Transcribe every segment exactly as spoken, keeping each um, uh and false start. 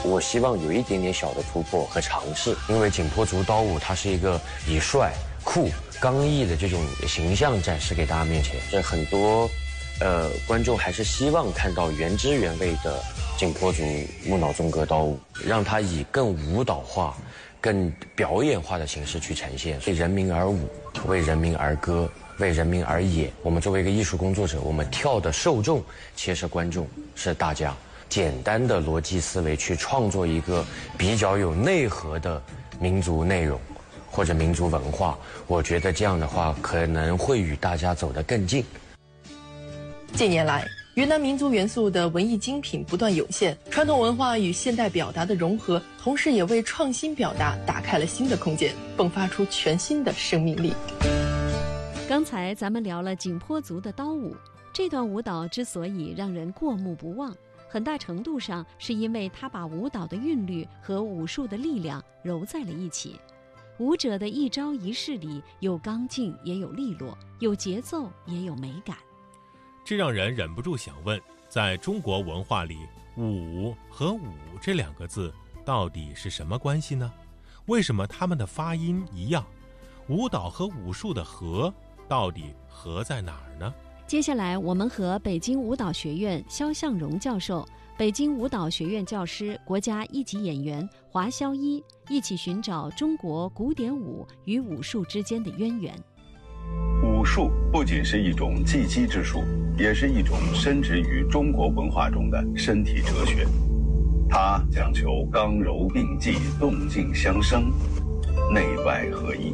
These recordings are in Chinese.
我希望有一点点小的突破和尝试，因为景颇族刀舞它是一个以帅、酷、刚毅的这种形象展示给大家面前，这很多呃观众还是希望看到原汁原味的景颇族木脑纵歌刀舞，让它以更舞蹈化、更表演化的形式去呈现，为人民而舞，为人民而歌，为人民而演。我们作为一个艺术工作者，我们跳的受众其实是观众，是大家。简单的逻辑思维去创作一个比较有内核的民族内容或者民族文化，我觉得这样的话可能会与大家走得更近。 近年来，云南民族元素的文艺精品不断涌现，传统文化与现代表达的融合，同时也为创新表达打开了新的空间，迸发出全新的生命力。 刚才咱们聊了景颇族的刀舞，这段舞蹈之所以让人过目不忘，很大程度上是因为它把舞蹈的韵律和武术的力量揉在了一起。舞者的一招一式里有刚劲也有利落，有节奏也有美感。 这让人忍不住想问，在中国文化里，舞和舞这两个字到底是什么关系呢？为什么它们的发音一样？舞蹈和武术的和到底和在哪儿呢？ 接下来我们和北京舞蹈学院肖向荣教授、北京舞蹈学院教师、国家一级演员华潇一一起寻找中国古典舞与武术之间的渊源。 武术不仅是一种技击之术，也是一种深植于中国文化中的身体哲学。它讲求刚柔并济、动静相生、内外合一。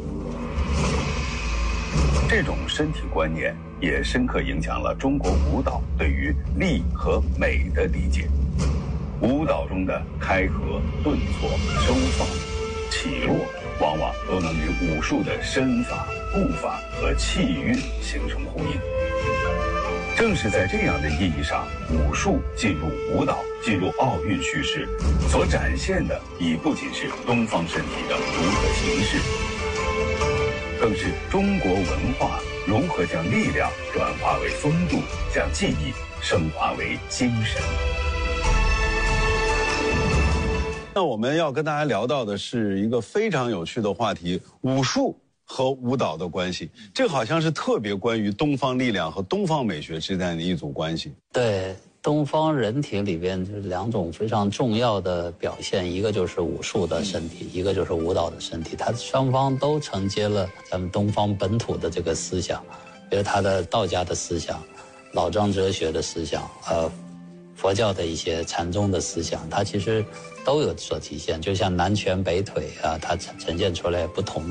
这种身体观念也深刻影响了中国舞蹈对于力和美的理解。舞蹈中的开合、顿挫、收放、起落，往往都能与武术的身法、步法和气韵形成呼应。正是在这样的意义上，武术进入舞蹈、进入奥运叙事，所展现的已不仅是东方身体的独特形式，更是中国文化如何将力量转化为风度，将技艺升华为精神。 那我们要跟大家聊到的是一个非常有趣的话题：武术和舞蹈的关系。这好像是特别关于东方力量和东方美学之间的一组关系。 对，东方人体里边就是两种非常重要的表现，一个就是武术的身体，一个就是舞蹈的身体。它双方都承接了咱们东方本土的这个思想，比如他的道家的思想、老庄哲学的思想，呃，佛教的一些禅宗的思想，它其实都有所体现。就像南拳北腿啊，它呈现出来不同